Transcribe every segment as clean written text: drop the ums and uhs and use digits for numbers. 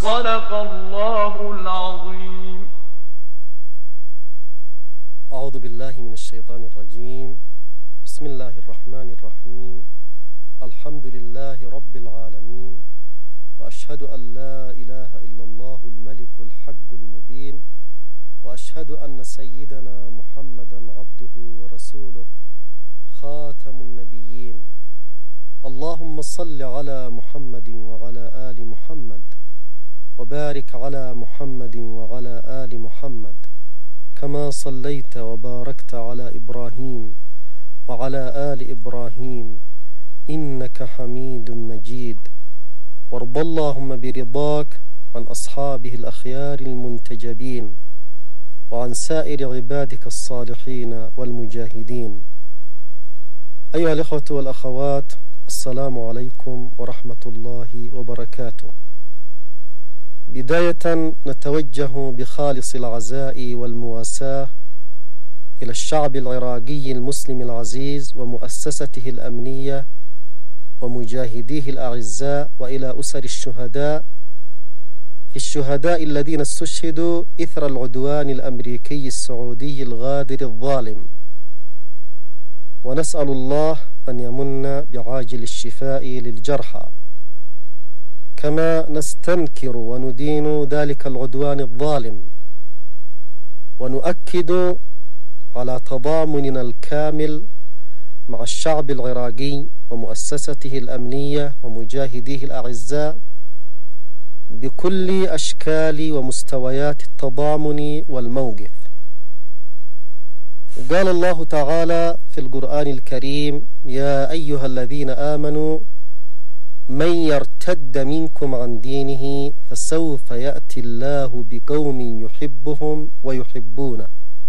صدق الله العظيم. أعوذ بالله من الشيطان الرجيم. بسم الله الرحمن الرحيم. الحمد لله رب العالمين، وأشهد أن لا إله إلا الله الملك الحق المبين، وأشهد أن سيدنا محمدا عبده ورسوله خاتم النبيين. اللهم صل على محمد وعلى آل محمد، وبارك على محمد وعلى آل محمد كما صليت وباركت على إبراهيم وعلى آل إبراهيم إنك حميد مجيد. وارض اللهم برضاك عن أصحابه الأخيار المنتجبين، وعن سائر عبادك الصالحين والمجاهدين. أيها الإخوة والأخوات، السلام عليكم ورحمة الله وبركاته. بداية نتوجه بخالص العزاء والمواساة إلى الشعب العراقي المسلم العزيز ومؤسسته الأمنية ومجاهديه الأعزاء، وإلى أسر الشهداء الذين استشهدوا إثر العدوان الأمريكي السعودي الغادر الظالم، ونسأل الله أن يمن بعاجل الشفاء للجرحى، كما نستنكر وندين ذلك العدوان الظالم، ونؤكد على تضامننا الكامل مع الشعب العراقي ومؤسسته الأمنية ومجاهديه الأعزاء بكل أشكال ومستويات التضامن والموقف. قال الله تعالى في القرآن الكريم: يا أيها الذين آمنوا من يرتد منكم عن دينه فسوف يأتي الله بقوم يحبهم ويحبونه،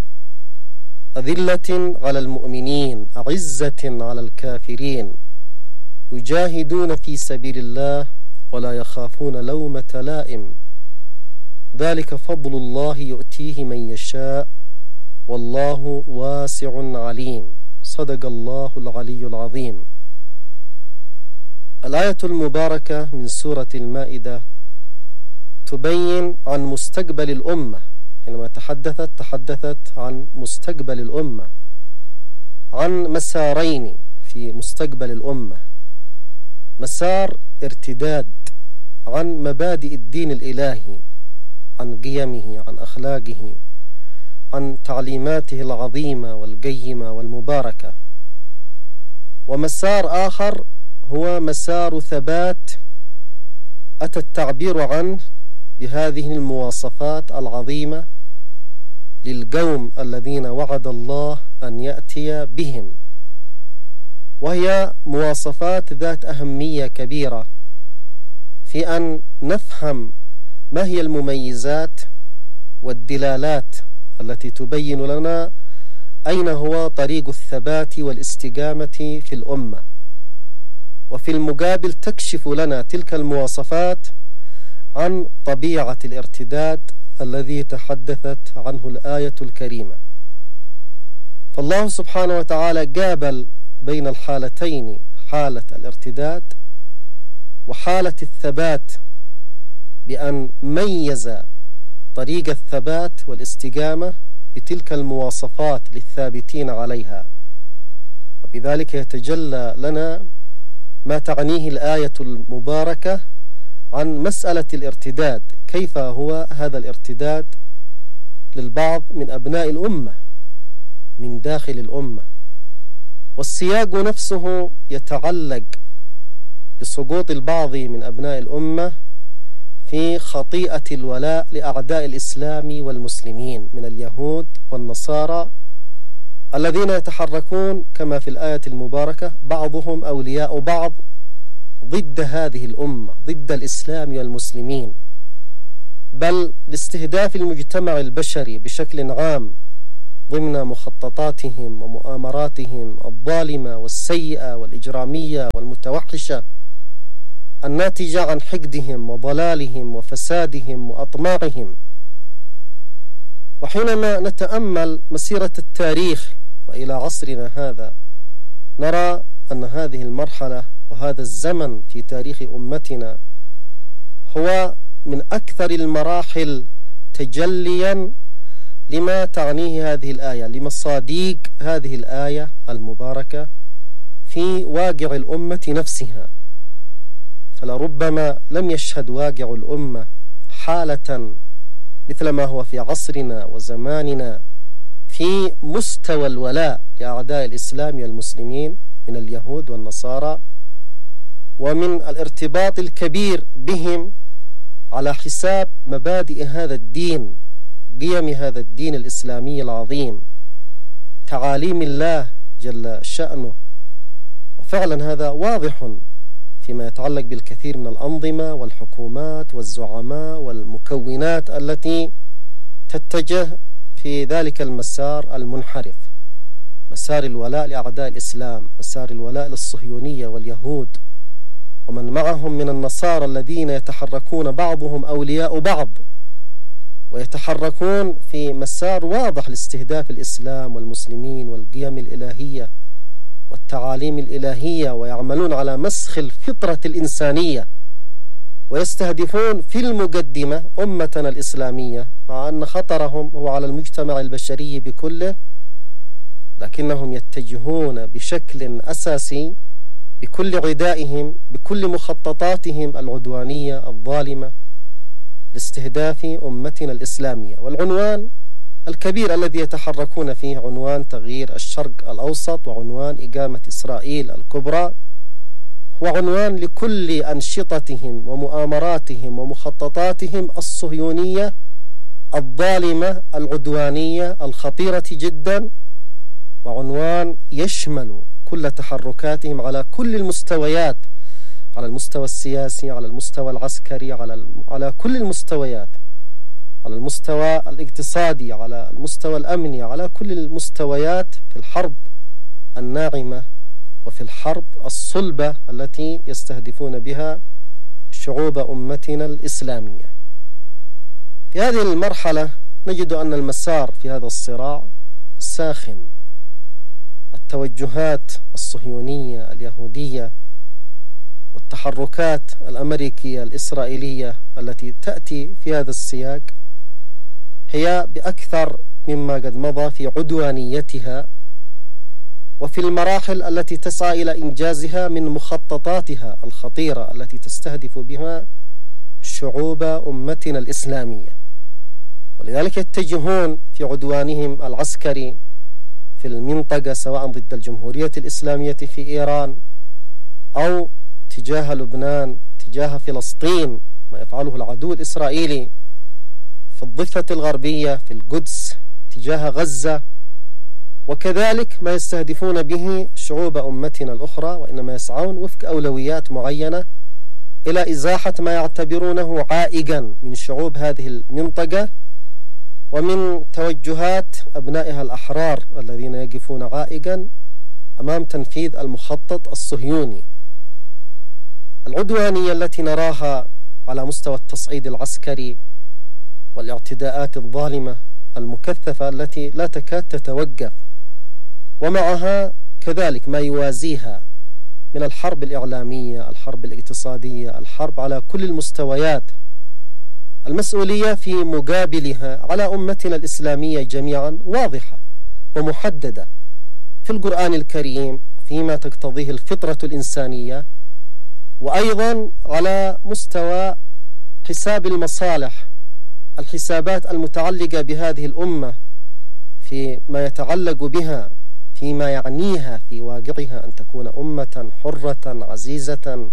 أذلة على المؤمنين أعزة على الكافرين، يجاهدون في سبيل الله ولا يخافون لومة لائم، ذلك فضل الله يؤتيه من يشاء والله واسع عليم. صدق الله العلي العظيم. الآية المباركة من سورة المائدة تبين عن مستقبل الأمة. حينما تحدثت عن مستقبل الأمة، عن مسارين في مستقبل الأمة: مسار ارتداد عن مبادئ الدين الإلهي، عن قيمه، عن أخلاقه، عن تعليماته العظيمة والقيمة والمباركة، ومسار آخر هو مسار ثبات أتى التعبير عنه بهذه المواصفات العظيمة للقوم الذين وعد الله أن يأتي بهم، وهي مواصفات ذات أهمية كبيرة في أن نفهم ما هي المميزات والدلالات التي تبين لنا أين هو طريق الثبات والاستقامة في الأمة، وفي المقابل تكشف لنا تلك المواصفات عن طبيعة الارتداد الذي تحدثت عنه الآية الكريمة. فالله سبحانه وتعالى قابل بين الحالتين، حالة الارتداد وحالة الثبات، بأن ميز طريق الثبات والاستقامة بتلك المواصفات للثابتين عليها، وبذلك يتجلى لنا ما تعنيه الآية المباركة عن مسألة الارتداد. كيف هو هذا الارتداد للبعض من أبناء الأمة من داخل الأمة، والسياق نفسه يتعلق بسقوط البعض من أبناء الأمة في خطيئة الولاء لأعداء الإسلام والمسلمين من اليهود والنصارى، الذين يتحركون كما في الآية المباركة بعضهم أولياء بعض ضد هذه الأمة، ضد الإسلام والمسلمين، بل لاستهداف المجتمع البشري بشكل عام ضمن مخططاتهم ومؤامراتهم الظالمة والسيئة والإجرامية والمتوحشة الناتجة عن حقدهم وضلالهم وفسادهم وأطماعهم. وحينما نتأمل مسيرة التاريخ وإلى عصرنا هذا، نرى أن هذه المرحلة وهذا الزمن في تاريخ أمتنا هو من أكثر المراحل تجليا لما تعنيه هذه الآية، لمصادق هذه الآية المباركة في واقع الأمة نفسها. فلربما لم يشهد واقع الأمة حالة مثل ما هو في عصرنا وزماننا في مستوى الولاء لأعداء الإسلام والمسلمين من اليهود والنصارى، ومن الارتباط الكبير بهم على حساب مبادئ هذا الدين، قيم هذا الدين الإسلامي العظيم، تعاليم الله جل شأنه. وفعلا هذا واضح فيما يتعلق بالكثير من الأنظمة والحكومات والزعماء والمكونات التي تتجه في ذلك المسار المنحرف، مسار الولاء لأعداء الإسلام، مسار الولاء للصهيونية واليهود ومن معهم من النصارى الذين يتحركون بعضهم أولياء بعض، ويتحركون في مسار واضح لاستهداف الإسلام والمسلمين والقيم الإلهية والتعاليم الإلهية، ويعملون على مسخ الفطرة الإنسانية، ويستهدفون في المقدمة أمتنا الإسلامية، مع أن خطرهم هو على المجتمع البشري بكله، لكنهم يتجهون بشكل أساسي بكل عدائهم بكل مخططاتهم العدوانية الظالمة لاستهداف أمتنا الإسلامية. والعنوان الكبير الذي يتحركون فيه عنوان تغيير الشرق الأوسط، وعنوان إقامة إسرائيل الكبرى، هو عنوان لكل أنشطتهم ومؤامراتهم ومخططاتهم الصهيونية الظالمة العدوانية الخطيرة جدا، وعنوان يشمل كل تحركاتهم على كل المستويات، على المستوى السياسي، على المستوى العسكري، على كل المستويات، على المستوى الاقتصادي، على المستوى الأمني، على كل المستويات في الحرب الناعمة وفي الحرب الصلبة التي يستهدفون بها شعوب أمتنا الإسلامية. في هذه المرحلة نجد أن المسار في هذا الصراع ساخن. التوجهات الصهيونية اليهودية والتحركات الأمريكية الإسرائيلية التي تأتي في هذا السياق هي بأكثر مما قد مضى في عدوانيتها وفي المراحل التي تسعى إلى إنجازها من مخططاتها الخطيرة التي تستهدف بها شعوب أمتنا الإسلامية. ولذلك يتجهون في عدوانهم العسكري في المنطقة، سواء ضد الجمهورية الإسلامية في إيران أو تجاه لبنان، تجاه فلسطين، ما يفعله العدو الإسرائيلي في الضفة الغربية في القدس، تجاه غزة، وكذلك ما يستهدفون به شعوب أمتنا الأخرى، وإنما يسعون وفق أولويات معينة إلى إزاحة ما يعتبرونه عائقا من شعوب هذه المنطقة ومن توجهات أبنائها الأحرار الذين يقفون عائقا أمام تنفيذ المخطط الصهيوني. العدوانية التي نراها على مستوى التصعيد العسكري والاعتداءات الظالمة المكثفة التي لا تكاد تتوقف، ومعها كذلك ما يوازيها من الحرب الإعلامية، الحرب الاقتصادية، الحرب على كل المستويات. المسؤولية في مقابلها على أمتنا الإسلامية جميعا واضحة ومحددة في القرآن الكريم فيما تقتضيه الفطرة الإنسانية، وأيضا على مستوى حساب المصالح، الحسابات المتعلقة بهذه الأمة فيما يتعلق بها، فيما يعنيها في واقعها أن تكون أمة حرة عزيزة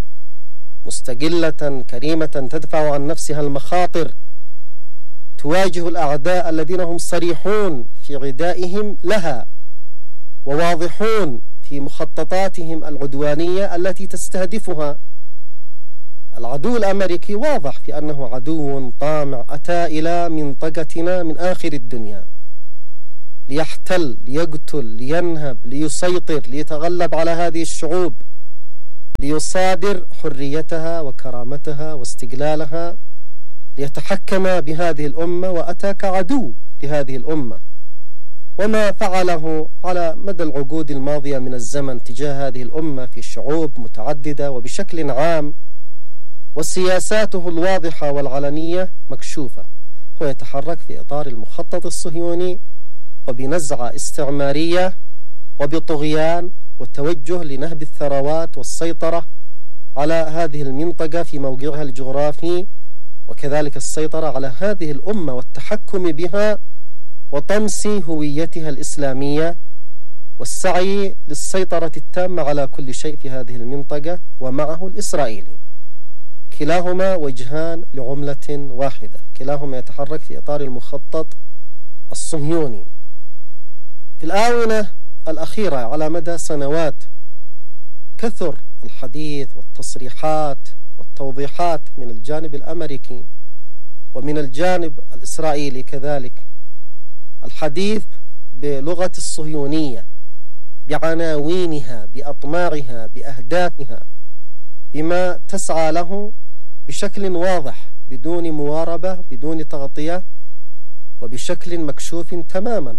مستقلة كريمة تدفع عن نفسها المخاطر، تواجه الأعداء الذين هم صريحون في عدائهم لها وواضحون في مخططاتهم العدوانية التي تستهدفها. العدو الأمريكي واضح في أنه عدو طامع أتى إلى منطقتنا من آخر الدنيا ليحتل، ليقتل، لينهب، ليسيطر، ليتغلب على هذه الشعوب، ليصادر حريتها وكرامتها واستقلالها، ليتحكم بهذه الأمة، وأتى كعدو لهذه الأمة. وما فعله على مدى العقود الماضية من الزمن تجاه هذه الأمة في شعوب متعددة وبشكل عام وسياساته الواضحة والعلنية مكشوفة. هو يتحرك في إطار المخطط الصهيوني وبنزعة استعمارية وبطغيان والتوجه لنهب الثروات والسيطرة على هذه المنطقة في موقعها الجغرافي، وكذلك السيطرة على هذه الأمة والتحكم بها وطمس هويتها الإسلامية والسعي للسيطرة التامة على كل شيء في هذه المنطقة، ومعه الإسرائيلي. كلاهما وجهان لعملة واحدة، كلاهما يتحرك في إطار المخطط الصهيوني. في الآونة الأخيرة على مدى سنوات كثر الحديث والتصريحات والتوضيحات من الجانب الأمريكي ومن الجانب الإسرائيلي كذلك، الحديث بلغة الصهيونية بعناوينها بأطماعها بأهدافها بما تسعى له بشكل واضح بدون مواربة بدون تغطية وبشكل مكشوف تماما.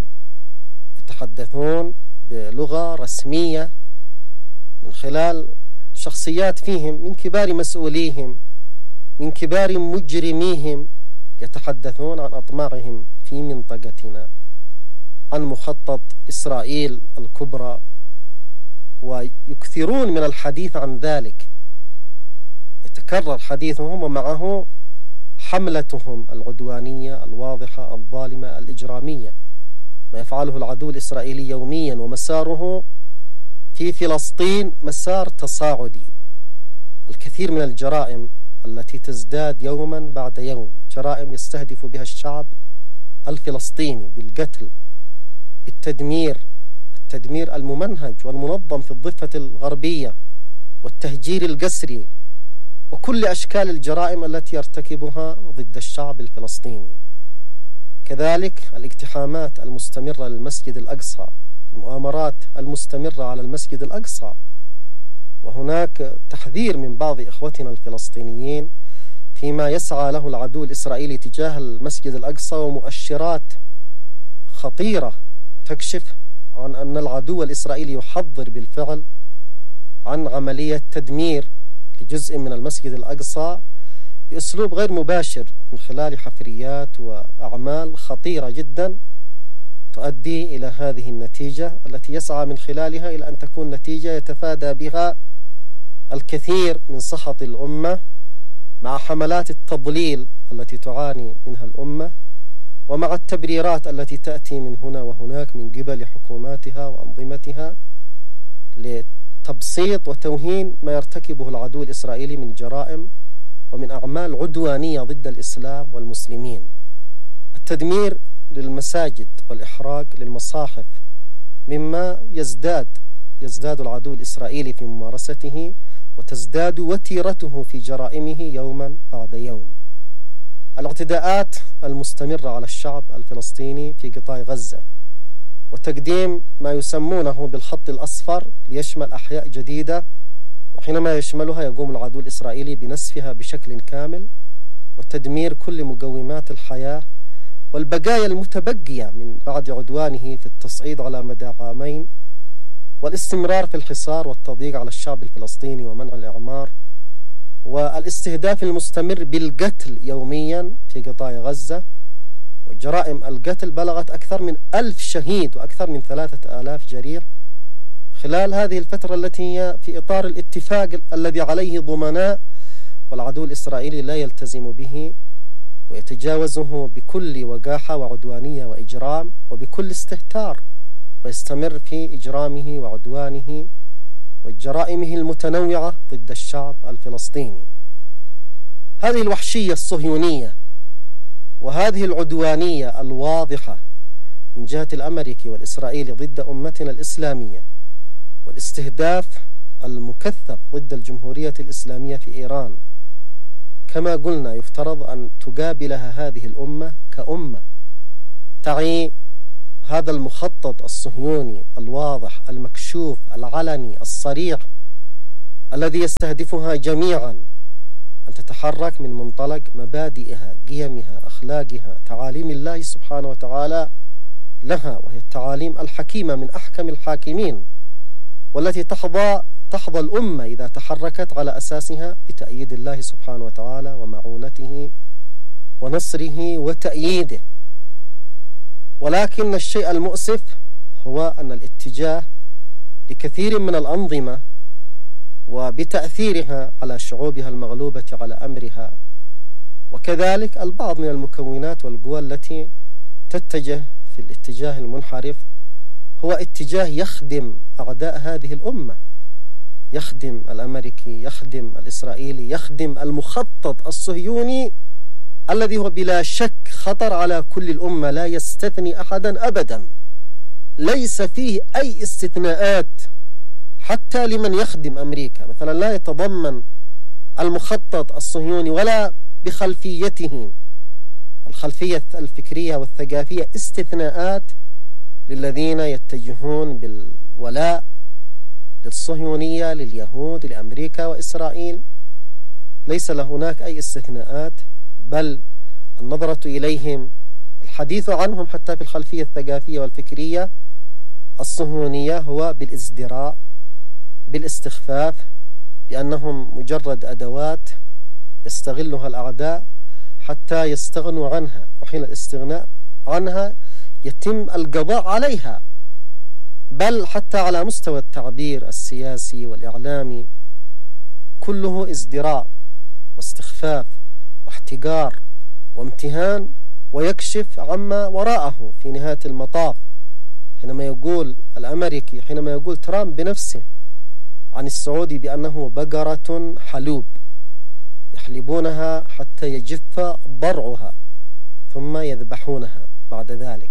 يتحدثون بلغة رسمية من خلال شخصيات فيهم من كبار مسؤوليهم من كبار مجرميهم، يتحدثون عن أطماعهم في منطقتنا، عن مخطط إسرائيل الكبرى، ويكثرون من الحديث عن ذلك. يتكرر حديثهم ومعه حملتهم العدوانية الواضحة الظالمة الإجرامية، ما يفعله العدو الإسرائيلي يوميا، ومساره في فلسطين مسار تصاعدي. الكثير من الجرائم التي تزداد يوما بعد يوم، جرائم يستهدف بها الشعب الفلسطيني بالقتل بالتدمير، التدمير الممنهج والمنظم في الضفة الغربية والتهجير القسري وكل أشكال الجرائم التي يرتكبها ضد الشعب الفلسطيني. كذلك الاقتحامات المستمرة للمسجد الأقصى، المؤامرات المستمرة على المسجد الأقصى، وهناك تحذير من بعض إخوتنا الفلسطينيين فيما يسعى له العدو الإسرائيلي تجاه المسجد الأقصى، ومؤشرات خطيرة تكشف عن أن العدو الإسرائيلي يحضر بالفعل عن عملية تدمير لجزء من المسجد الأقصى بأسلوب غير مباشر من خلال حفريات وأعمال خطيرة جدا تؤدي إلى هذه النتيجة التي يسعى من خلالها إلى أن تكون نتيجة يتفادى بها الكثير من سخط الأمة مع حملات التضليل التي تعاني منها الأمة، ومع التبريرات التي تأتي من هنا وهناك من قبل حكوماتها وأنظمتها لتبسيط وتوهين ما يرتكبه العدو الإسرائيلي من جرائم ومن أعمال عدوانية ضد الإسلام والمسلمين. التدمير للمساجد والإحراق للمصاحف مما يزداد العدو الإسرائيلي في ممارسته، وتزداد وتيرته في جرائمه يوما بعد يوم. الاعتداءات المستمرة على الشعب الفلسطيني في قطاع غزة، وتقديم ما يسمونه بالخط الأصفر ليشمل أحياء جديدة، وحينما يشملها يقوم العدو الإسرائيلي بنسفها بشكل كامل وتدمير كل مقومات الحياة والبقايا المتبقية من بعد عدوانه في التصعيد على مدى عامين، والاستمرار في الحصار والتضييق على الشعب الفلسطيني ومنع الإعمار، والاستهداف المستمر بالقتل يوميا في قطاع غزة. وجرائم القتل بلغت أكثر من 1000 شهيد وأكثر من 3000 جريح خلال هذه الفترة التي هي في إطار الاتفاق الذي عليه ضمناء، والعدو الإسرائيلي لا يلتزم به ويتجاوزه بكل وقاحة وعدوانية وإجرام وبكل استهتار، ويستمر في إجرامه وعدوانه وجرائمه المتنوعة ضد الشعب الفلسطيني. هذه الوحشية الصهيونية وهذه العدوانية الواضحة من جهة الأمريكي والإسرائيلي ضد أمتنا الإسلامية، والاستهداف المكثف ضد الجمهورية الإسلامية في إيران، كما قلنا يفترض أن تقابلها هذه الأمة كأمة تعي هذا المخطط الصهيوني الواضح المكشوف العلني الصريح الذي يستهدفها جميعا، أن تتحرك من منطلق مبادئها قيمها أخلاقها تعاليم الله سبحانه وتعالى لها، وهي التعاليم الحكيمة من أحكم الحاكمين، والتي تحظى تحظى الأمة إذا تحركت على أساسها بتأييد الله سبحانه وتعالى ومعونته ونصره وتأييده. ولكن الشيء المؤسف هو أن الاتجاه لكثير من الأنظمة وبتأثيرها على شعوبها المغلوبة على أمرها، وكذلك البعض من المكونات والقوى التي تتجه في الاتجاه المنحرف، هو اتجاه يخدم أعداء هذه الأمة، يخدم الأمريكي، يخدم الإسرائيلي، يخدم المخطط الصهيوني الذي هو بلا شك خطر على كل الأمة، لا يستثني أحدا أبدا، ليس فيه أي استثناءات حتى لمن يخدم أمريكا. مثلا لا يتضمن المخطط الصهيوني ولا بخلفيته الخلفية الفكرية والثقافية استثناءات للذين يتجهون بالولاء للصهيونية، لليهود، لأمريكا وإسرائيل. ليس هناك أي استثناءات، بل النظرة إليهم، الحديث عنهم حتى في الخلفية الثقافية والفكرية الصهيونية هو بالازدراء، بالاستخفاف، بأنهم مجرد أدوات يستغلها الأعداء حتى يستغنوا عنها، وحين الاستغناء عنها يتم القضاء عليها. بل حتى على مستوى التعبير السياسي والإعلامي كله ازدراء واستخفاف واحتقار وامتهان، ويكشف عما وراءه في نهاية المطاف. حينما يقول الأمريكي، حينما يقول ترامب بنفسه عن السعودي بأنه بقرة حلوب يحلبونها حتى يجف ضرعها ثم يذبحونها بعد ذلك،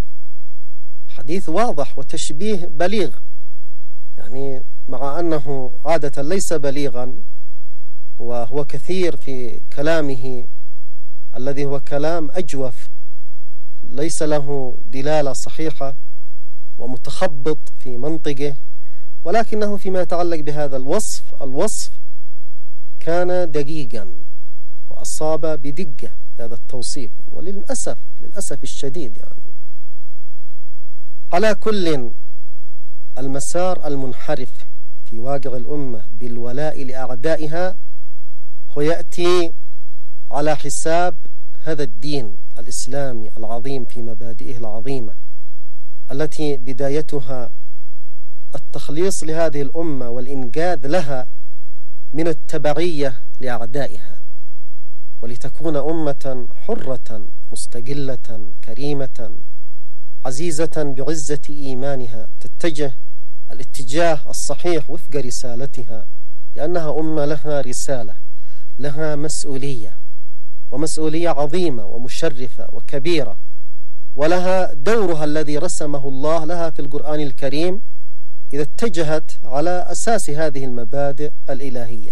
حديث واضح وتشبيه بليغ، يعني مع أنه عادة ليس بليغا، وهو كثير في كلامه الذي هو كلام أجوف ليس له دلالة صحيحة ومتخبط في منطقه، ولكنه فيما يتعلق بهذا الوصف كان دقيقا وأصاب بدقة هذا التوصيف، وللأسف الشديد يعني. على كل، المسار المنحرف في واقع الأمة بالولاء لأعدائها هو يأتي على حساب هذا الدين الإسلامي العظيم في مبادئه العظيمة، التي بدايتها التخليص لهذه الأمة والإنقاذ لها من التبعية لأعدائها، ولتكون أمة حرة مستقلة كريمة عزيزة بعزة إيمانها، تتجه الاتجاه الصحيح وفق رسالتها، لأنها أمة لها رسالة، لها مسؤولية، ومسؤولية عظيمة ومشرفة وكبيرة، ولها دورها الذي رسمه الله لها في القرآن الكريم إذا اتجهت على أساس هذه المبادئ الإلهية.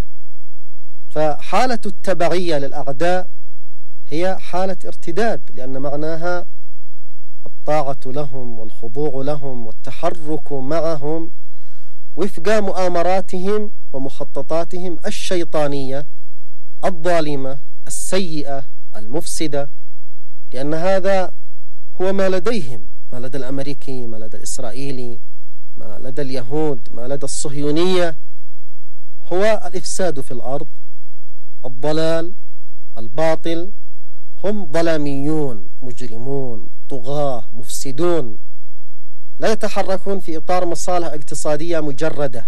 فحالة التبعية للأعداء هي حالة ارتداد، لأن معناها الطاعة لهم والخضوع لهم والتحرك معهم وفق مؤامراتهم ومخططاتهم الشيطانية الظالمة السيئة المفسدة، لأن هذا هو ما لديهم، ما لدى الأمريكي، ما لدى الإسرائيلي، ما لدى اليهود، ما لدى الصهيونية، هو الإفساد في الأرض، الضلال، الباطل. هم ظلاميون مجرمون طغاة مفسدون، لا يتحركون في إطار مصالح اقتصادية مجردة،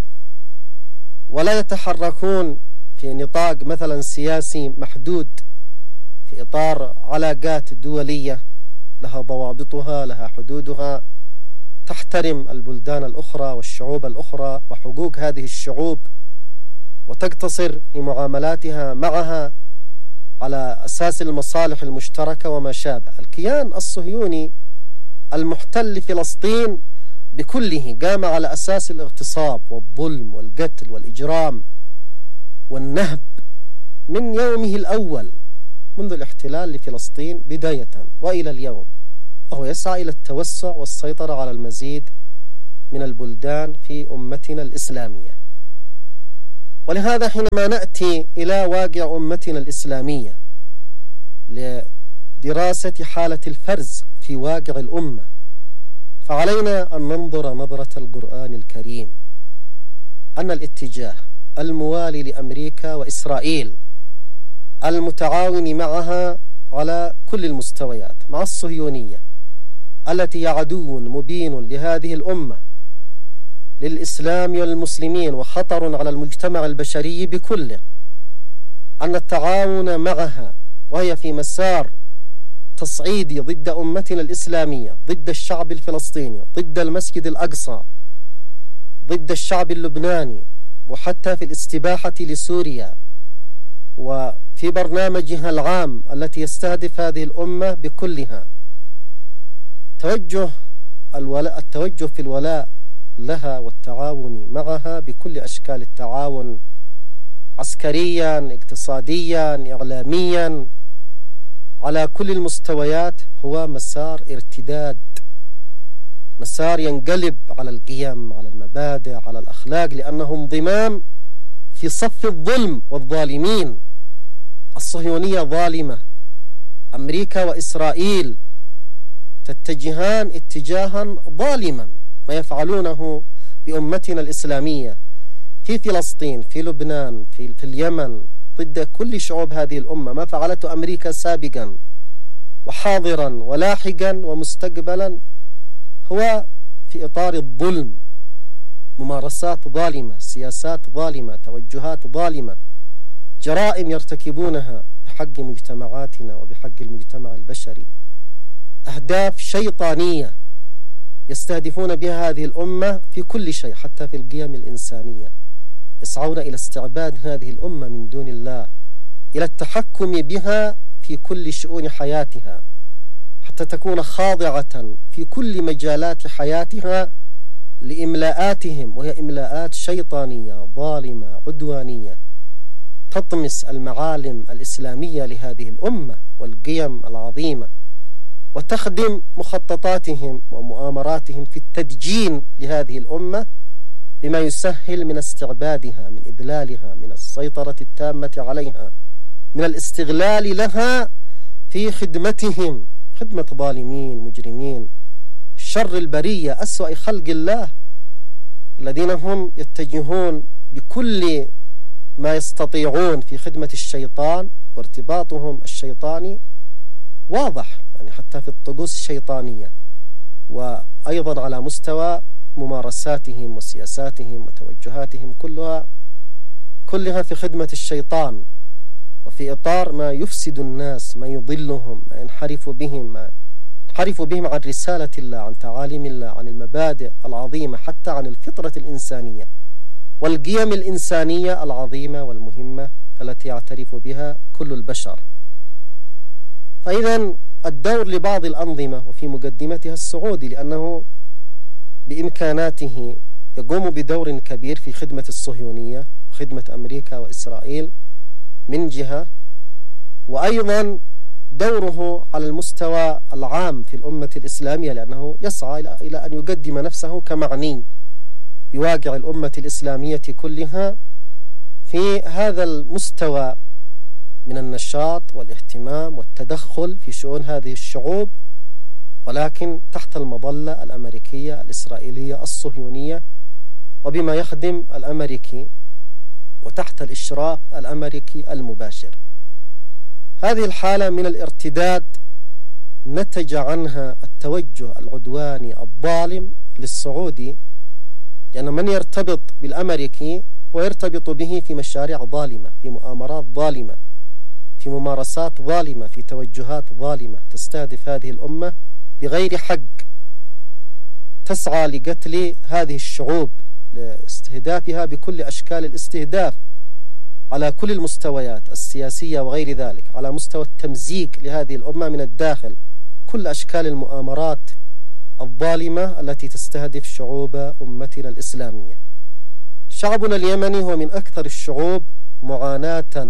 ولا يتحركون في نطاق مثلا سياسي محدود، في إطار علاقات دولية لها ضوابطها، لها حدودها، تحترم البلدان الأخرى والشعوب الأخرى وحقوق هذه الشعوب، وتقتصر في معاملاتها معها على أساس المصالح المشتركة وما شابه. الكيان الصهيوني المحتل فلسطين بكله قام على أساس الاغتصاب والظلم والقتل والإجرام والنهب من يومه الأول منذ الاحتلال لفلسطين بداية وإلى اليوم، وهو يسعى إلى التوسع والسيطرة على المزيد من البلدان في أمتنا الإسلامية. ولهذا حينما نأتي إلى واقع أمتنا الإسلامية لدراسة حالة الفرز في واقع الأمة، فعلينا أن ننظر نظرة القرآن الكريم أن الاتجاه الموالي لأمريكا وإسرائيل المتعاون معها على كل المستويات مع الصهيونية التي هي عدو مبين لهذه الأمة، للإسلام والمسلمين، وخطر على المجتمع البشري بكله، أن التعاون معها وهي في مسار تصعيدي ضد أمتنا الإسلامية، ضد الشعب الفلسطيني، ضد المسجد الأقصى، ضد الشعب اللبناني، وحتى في الاستباحة لسوريا، وفي برنامجها العام التي يستهدف هذه الأمة بكلها. التوجه في الولاء لها والتعاون معها بكل أشكال التعاون، عسكريا، اقتصاديا، إعلاميا، على كل المستويات، هو مسار ارتداد، مسار ينقلب على القيم، على المبادئ، على الأخلاق، لأنه انضمام في صف الظلم والظالمين. الصهيونية ظالمة، أمريكا وإسرائيل تتجهان اتجاها ظالما، ما يفعلونه بأمتنا الإسلامية في فلسطين، في لبنان، في اليمن، ضد كل شعوب هذه الأمة، ما فعلته أمريكا سابقا وحاضرا ولاحقا ومستقبلا، هو في إطار الظلم، ممارسات ظالمة، سياسات ظالمة، توجهات ظالمة، جرائم يرتكبونها بحق مجتمعاتنا وبحق المجتمع البشري، أهداف شيطانية يستهدفون بها هذه الأمة في كل شيء، حتى في القيم الإنسانية، يسعون إلى استعباد هذه الأمة من دون الله، إلى التحكم بها في كل شؤون حياتها، حتى تكون خاضعة في كل مجالات حياتها لإملاءاتهم، وهي إملاءات شيطانية ظالمة عدوانية تطمس المعالم الإسلامية لهذه الأمة والقيم العظيمة، وتخدم مخططاتهم ومؤامراتهم في التدجين لهذه الأمة بما يسهل من استعبادها، من إذلالها، من السيطرة التامة عليها، من الاستغلال لها في خدمتهم، خدمة ظالمين مجرمين شر البرية، أسوأ خلق الله، الذين هم يتجهون بكل ما يستطيعون في خدمة الشيطان، وارتباطهم الشيطاني واضح، يعني حتى في الطقوس الشيطانية، وأيضا على مستوى ممارساتهم وسياساتهم وتوجهاتهم كلها في خدمة الشيطان، وفي إطار ما يفسد الناس، ما يضلهم، ما ينحرف بهم عن رسالة الله، عن تعاليم الله، عن المبادئ العظيمة، حتى عن الفطرة الإنسانية والقيم الإنسانية العظيمة والمهمة التي يعترف بها كل البشر. فإذا الدور لبعض الأنظمة، وفي مقدمتها السعودي، لأنه بإمكاناته يقوم بدور كبير في خدمة الصهيونية وخدمة أمريكا وإسرائيل من جهة، وأيضا دوره على المستوى العام في الأمة الإسلامية، لأنه يسعى إلى أن يقدم نفسه كمعني بواقع الأمة الإسلامية كلها في هذا المستوى من النشاط والاهتمام والتدخل في شؤون هذه الشعوب، ولكن تحت المظلة الأمريكية الإسرائيلية الصهيونية، وبما يخدم الأمريكي وتحت الإشراف الأمريكي المباشر. هذه الحالة من الارتداد نتج عنها التوجه العدواني الظالم للسعودي، لأن من يرتبط بالأمريكي ويرتبط به في مشاريع ظالمة، في مؤامرات ظالمة، في ممارسات ظالمة، في توجهات ظالمة تستهدف هذه الأمة بغير حق، تسعى لقتل هذه الشعوب، لاستهدافها بكل أشكال الاستهداف على كل المستويات السياسية وغير ذلك، على مستوى التمزيق لهذه الأمة من الداخل، كل أشكال المؤامرات الظالمة التي تستهدف شعوب أمتنا الإسلامية. شعبنا اليمني هو من أكثر الشعوب معاناة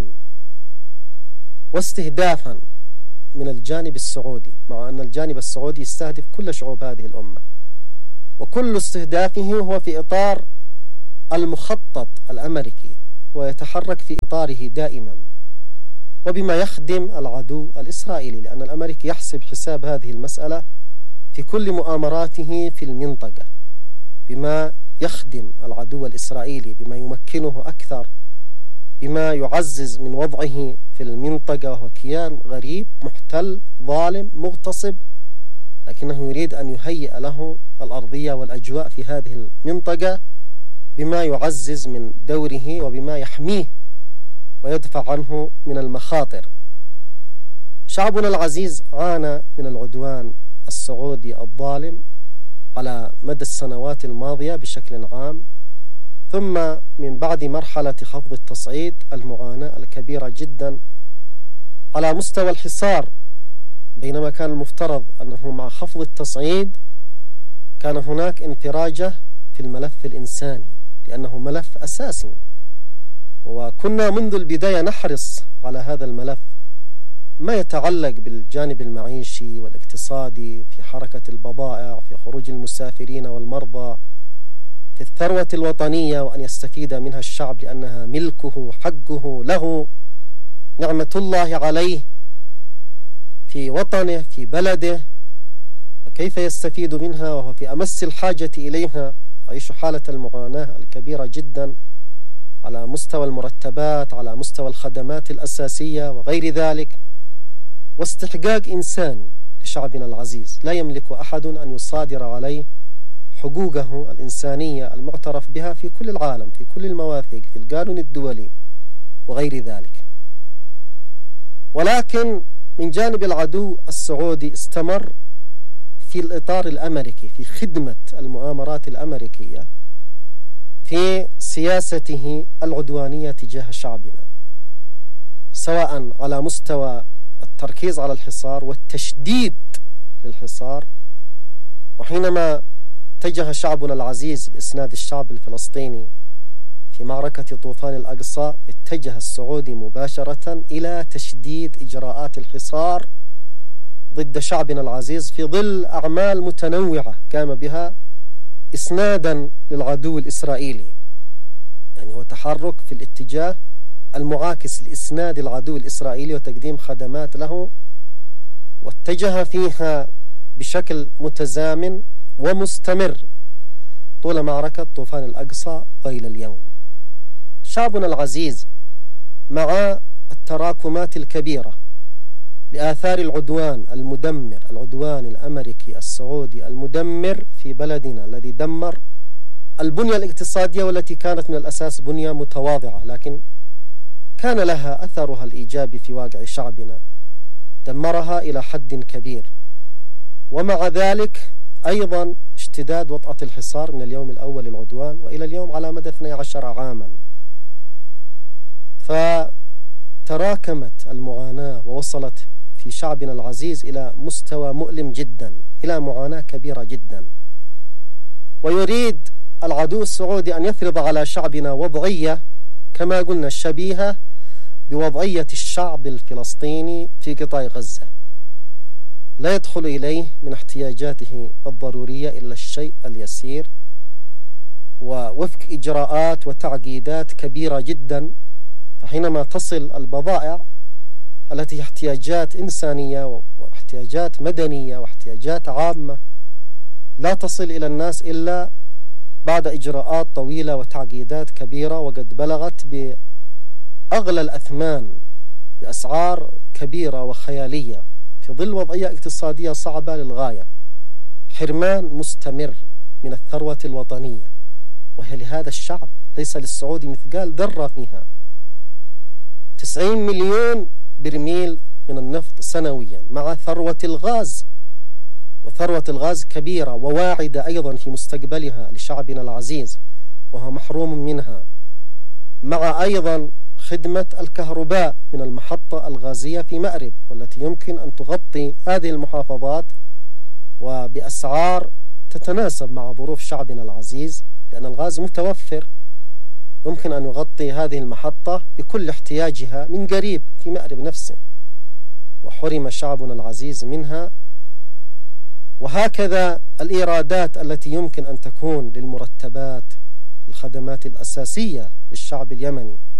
واستهدافا من الجانب السعودي، مع أن الجانب السعودي يستهدف كل شعوب هذه الأمة، وكل استهدافه هو في إطار المخطط الأمريكي، ويتحرك في إطاره دائما، وبما يخدم العدو الإسرائيلي، لأن الأمريكي يحسب حساب هذه المسألة في كل مؤامراته في المنطقة، بما يخدم العدو الإسرائيلي بما يمكنه أكثر، بما يعزز من وضعه في المنطقة، وهو كيان غريب محتل ظالم مغتصب، لكنه يريد أن يهيئ له الأرضية والأجواء في هذه المنطقة بما يعزز من دوره وبما يحميه ويدفع عنه من المخاطر. شعبنا العزيز عانى من العدوان السعودي الظالم على مدى السنوات الماضية بشكل عام، ثم من بعد مرحلة خفض التصعيد المعاناة الكبيرة جدا على مستوى الحصار، بينما كان المفترض أنه مع خفض التصعيد كان هناك انفراجة في الملف الإنساني، لأنه ملف أساسي، وكنا منذ البداية نحرص على هذا الملف، ما يتعلق بالجانب المعيشي والاقتصادي، في حركة البضائع، في خروج المسافرين والمرضى، في الثروة الوطنية وأن يستفيد منها الشعب لأنها ملكه حقه له، نعمة الله عليه في وطنه في بلده، وكيف يستفيد منها وهو في أمس الحاجة إليها، يعيش حالة المعاناة الكبيرة جدا على مستوى المرتبات، على مستوى الخدمات الأساسية وغير ذلك، واستحقاق إنساني لشعبنا العزيز لا يملك أحد أن يصادر عليه حقوقه الإنسانية المعترف بها في كل العالم، في كل المواثيق، في القانون الدولي وغير ذلك. ولكن من جانب العدو السعودي استمر في الإطار الأمريكي، في خدمة المؤامرات الأمريكية، في سياسته العدوانية تجاه شعبنا، سواء على مستوى التركيز على الحصار والتشديد للحصار. وحينما اتجه شعبنا العزيز لإسناد الشعب الفلسطيني في معركة طوفان الأقصى، اتجه السعودي مباشرة إلى تشديد إجراءات الحصار ضد شعبنا العزيز في ظل أعمال متنوعة قام بها إسنادا للعدو الإسرائيلي، يعني هو تحرك في الاتجاه المعاكس لإسناد العدو الإسرائيلي وتقديم خدمات له، واتجه فيها بشكل متزامن ومستمر طول معركة طوفان الأقصى وإلى اليوم. شعبنا العزيز مع التراكمات الكبيرة لآثار العدوان المدمر، العدوان الأمريكي السعودي المدمر في بلدنا الذي دمر البنية الاقتصادية، والتي كانت من الأساس بنية متواضعة، لكن كان لها أثرها الإيجابي في واقع شعبنا، دمرها إلى حد كبير. ومع ذلك أيضا اشتداد وطأة الحصار من اليوم الأول للعدوان وإلى اليوم على مدى 12 عاما، فتراكمت المعاناة ووصلت في شعبنا العزيز إلى مستوى مؤلم جدا، إلى معاناة كبيرة جدا. ويريد العدو السعودي أن يفرض على شعبنا وضعية كما قلنا شبيهة بوضعية الشعب الفلسطيني في قطاع غزة، لا يدخل إليه من احتياجاته الضرورية إلا الشيء اليسير، ووفق إجراءات وتعقيدات كبيرة جدا. فحينما تصل البضائع التي احتياجات إنسانية واحتياجات مدنية واحتياجات عامة لا تصل إلى الناس إلا بعد إجراءات طويلة وتعقيدات كبيرة، وقد بلغت بأغلى الأثمان بأسعار كبيرة وخيالية في ظل وضعية اقتصادية صعبة للغاية، حرمان مستمر من الثروة الوطنية، وهي لهذا الشعب ليس للسعودي مثقال ذرة فيها. 90 مليون برميل من النفط سنويا، مع ثروة الغاز، وثروة الغاز كبيرة وواعدة أيضا في مستقبلها لشعبنا العزيز وهو محروم منها، مع أيضا خدمة الكهرباء من المحطة الغازية في مأرب، والتي يمكن أن تغطي هذه المحافظات وبأسعار تتناسب مع ظروف شعبنا العزيز، لأن الغاز متوفر، يمكن أن يغطي هذه المحطة بكل احتياجها من قريب في مأرب نفسه، وحرم شعبنا العزيز منها. وهكذا الإيرادات التي يمكن أن تكون للمرتبات، الخدمات الأساسية للشعب اليمني